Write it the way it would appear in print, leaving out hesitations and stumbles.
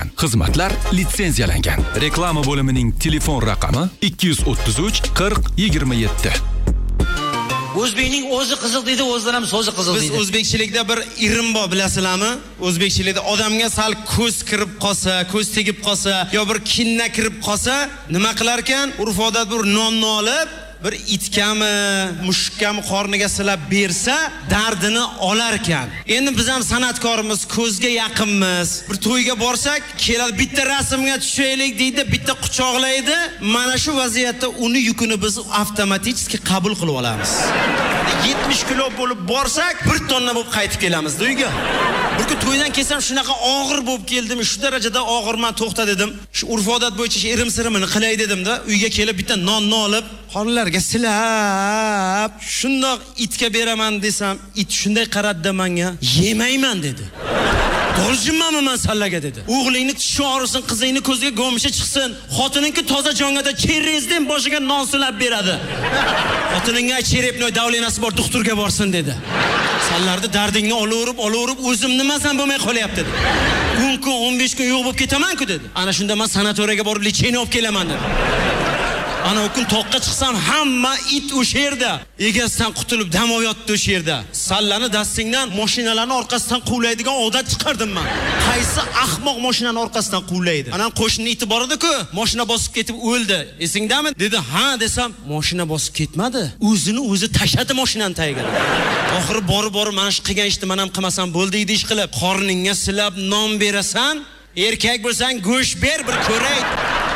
Xizmatlar litsenziyalangan. Reklama bo'limining telefon raqami 233 40 27. O'zbekning o'zi qiziq deydi, o'zidan ham so'zi qiziq deydi. Biz o'zbekchilikda bir irim bor, bilasizlarmi? O'zbekchilikda odamga sal ko'z kirib qolsa, ko'z tegib qolsa, yo bir kinna kirib qolsa, nima qilar ekan? Urf-odat bir nonni olib, bir itkami, mushukkami qorniga silab bersa, dardini olar ekan. Endi biz ham san'atkorimiz, ko'zga yaqinmiz. Bir to'yga borsak, keladi, bitta rasmga tushaylik deydi, bitta quchoqlaydi. Mana shu vaziyatda uni yukini biz avtomatik qabul qilib olamiz. 70 kilo bo'lib borsak, 1 tonna bo'lib qaytib kelamiz uyga. Bir kun to'ydan kelsam shunaqa og'ir bo'lib keldim, shu darajada og'irman, to'xta dedim. Shu urf-odat bo'yicha irim sirimini qilay dedim-da, uyga kelib bitta nonni olib, xonlarga silab, shundoq itga beraman desam, it shunday qaradi menga, yemayman dedi. Dorjimmanmi men sallaga dedi. O'g'lingni tishi og'risin, qizingni ko'ziga go'misha chiqsin, xotininki toza jongada cherezdan boshiga non silab beradi. Xotiningga cherepnoy davlenasi bor, doktorga borsin dedi. Sallarni dardingni olaverib, o'zim nimasan bo'lmay qolyapti dedi. 10 kun, 15 kun yo'q bo'lib ketaman-ku dedi. Ana shunda men sanatoriyaga borib lecheniya olib kelaman dedi. Ana o kun toqqa chiqsam hamma it o'sha yerda. Egasidan qutulib dam olyapti o'sha yerda. Sallani dastingdan mashinalarni orqasidan quvlaydigan odat chiqardim men. Qaysi ahmoq mashinani orqasidan quvlaydi? Ana qo'shni iti bor edi-ku, mashina bosib ketib o'ldi. Esingdami? Dedi, "Ha" desam, mashina bosib ketmadi. O'zini o'zi tashladi mashinani tagiga. Oxiri borib mana shu qilgan ishni men ham qilmasam bo'ldi deydi ish qilib. Qorningga silab non berasan, erkak bo'lsang go'sht ber, bir ko'ray.